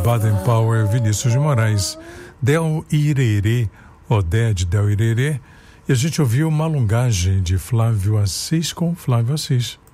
Baden Powell, Vinícius de Moraes, Del Irerê, Odé de Del Irerê, e a gente ouviu Malungagem de Flávio Assis com Flávio Assis.